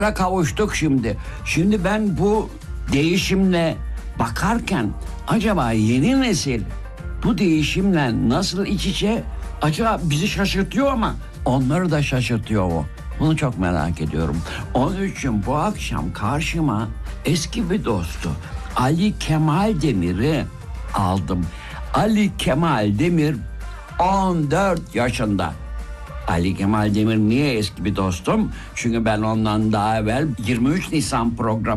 kavuştuk şimdi. Şimdi ben bu değişimle bakarken acaba yeni nesil bu değişimle nasıl iç içe, acaba bizi şaşırtıyor ama onları da şaşırtıyor mu? Bunu çok merak ediyorum. Onun için bu akşam karşıma eski bir dostu Ali Kemal Demir'i aldım. Ali Kemal Demir 14 yaşında. Ali Kemal Demir niye eski bir dostum? Çünkü ben ondan daha evvel 23 Nisan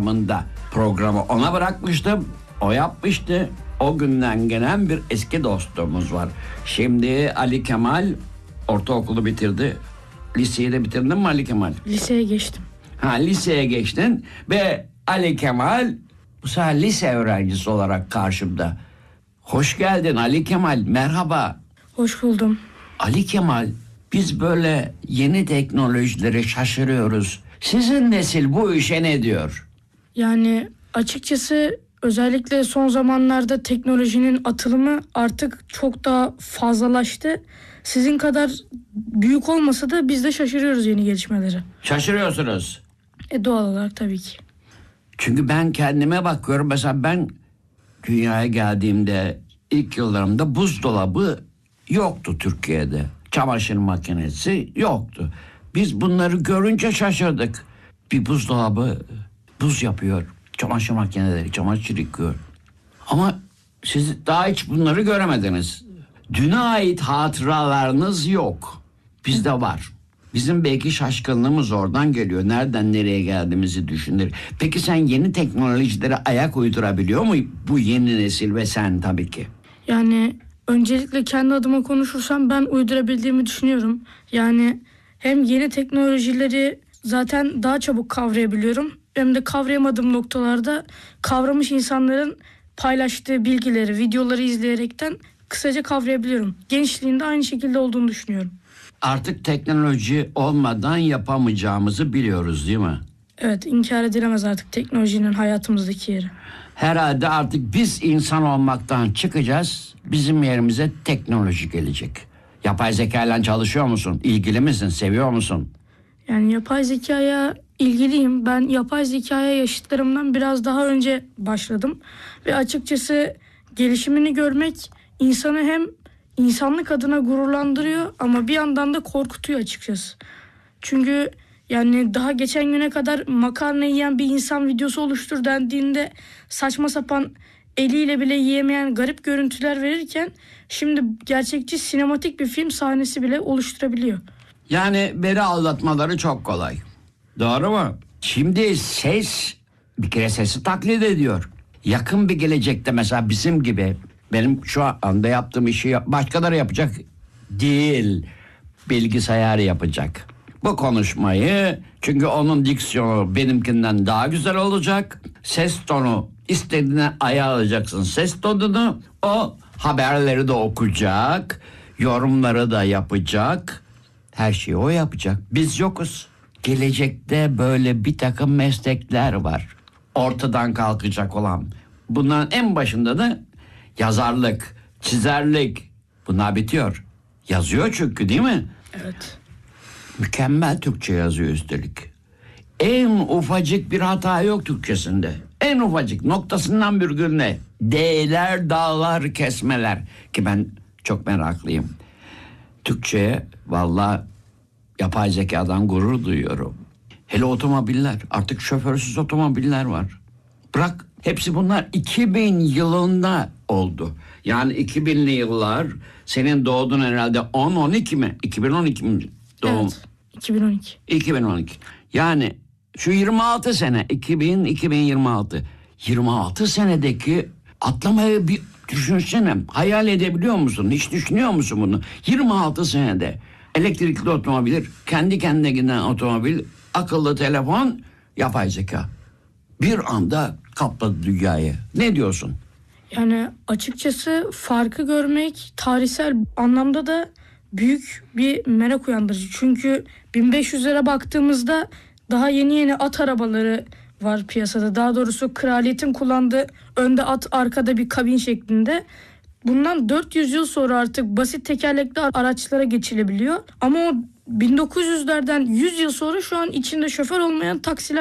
programı ona bırakmıştım. O yapmıştı. O günden gelen bir eski dostluğumuz var. Şimdi Ali Kemal ortaokulu bitirdi. Liseyi de bitirdin mi Ali Kemal? Liseye geçtim. Liseye geçtin ve Ali Kemal bu sefer lise öğrencisi olarak karşımda. Hoş geldin Ali Kemal, merhaba. Hoş buldum. Ali Kemal, biz böyle yeni teknolojilere şaşırıyoruz. Sizin nesil bu işe ne diyor? Yani açıkçası özellikle son zamanlarda teknolojinin atılımı artık çok daha fazlalaştı. Sizin kadar büyük olmasa da biz de şaşırıyoruz yeni gelişmelere. Şaşırıyorsunuz. Doğal olarak tabii ki. Çünkü ben kendime bakıyorum. Mesela ben dünyaya geldiğimde ilk yıllarımda buzdolabı yoktu Türkiye'de. Çamaşır makinesi yoktu. Biz bunları görünce şaşırdık. Bir buzdolabı buz yapıyor. Çamaşır makineleri çamaşır yıkıyor. Ama siz daha hiç bunları göremediniz. Düne ait hatıralarınız yok. Bizde var. Bizim belki şaşkınlığımız oradan geliyor. Nereden nereye geldiğimizi düşünür. Peki sen yeni teknolojilere ayak uydurabiliyor mu bu yeni nesil ve sen tabii ki? Yani öncelikle kendi adıma konuşursam ben uydurabildiğimi düşünüyorum. Yani hem yeni teknolojileri zaten daha çabuk kavrayabiliyorum. Hem de kavrayamadığım noktalarda kavramış insanların paylaştığı bilgileri, videoları izleyerekten kısaca kavrayabiliyorum. Gençliğinde aynı şekilde olduğunu düşünüyorum. Artık teknoloji olmadan yapamayacağımızı biliyoruz değil mi? Evet, inkar edilemez artık teknolojinin hayatımızdaki yeri. Herhalde artık biz insan olmaktan çıkacağız. Bizim yerimize teknoloji gelecek. Yapay zeka ile çalışıyor musun? İlgili misin? Seviyor musun? Yani yapay zekaya ilgiliyim. Ben yapay zekaya yaşıtlarımdan biraz daha önce başladım. Ve açıkçası gelişimini görmek insanı hem insanlık adına gururlandırıyor ama bir yandan da korkutuyor açıkçası. Çünkü yani daha geçen güne kadar makarna yiyen bir insan videosu oluştur dendiğinde saçma sapan eliyle bile yiyemeyen garip görüntüler verirken şimdi gerçekçi sinematik bir film sahnesi bile oluşturabiliyor. Yani veri aldatmaları çok kolay. Doğru mu? Şimdi ses, bir kere sesi taklit ediyor. Yakın bir gelecekte mesela bizim gibi, benim şu anda yaptığım işi başkaları yapacak değil. Bilgisayar yapacak. Bu konuşmayı, çünkü onun diksiyonu benimkinden daha güzel olacak. Ses tonu istediğine ayarlayacaksın ses tonunu. O haberleri de okuyacak. Yorumları da yapacak. Her şeyi o yapacak. Biz yokuz. Gelecekte böyle bir takım meslekler var. Ortadan kalkacak olan. Bunların en başında da yazarlık, çizerlik. Bunlar bitiyor. Yazıyor çünkü, değil mi? Evet. Mükemmel Türkçe yazıyor üstelik. En ufacık bir hata yok Türkçesinde. En ufacık noktasından virgülüne. D'ler, dağlar, kesmeler. Ki ben çok meraklıyım. Türkçe'ye vallahi yapay zekadan gurur duyuyorum. Hele otomobiller. Artık şoförsüz otomobiller var. Bırak, hepsi bunlar 2000 yılında oldu. Yani 2000'li yıllar, senin doğdun herhalde 10-12 mi? 2012 mi doğum? Evet, 2012. 2012. Yani şu 26 sene, 2000-2026. 26 senedeki atlamayı bir düşünsene. Hayal edebiliyor musun? Hiç düşünüyor musun bunu? 26 senede elektrikli otomobil, kendi kendine giden otomobil, akıllı telefon, yapay zeka. Bir anda kapladı dünyayı. Ne diyorsun? Yani açıkçası farkı görmek tarihsel anlamda da büyük bir merak uyandırıcı. Çünkü 1500'lere baktığımızda daha yeni at arabaları var piyasada. Daha doğrusu kraliyetin kullandığı önde at, arkada bir kabin şeklinde. Bundan 400 yıl sonra artık basit tekerlekli araçlara geçilebiliyor. Ama o 1900'lerden 100 yıl sonra şu an içinde şoför olmayan taksiler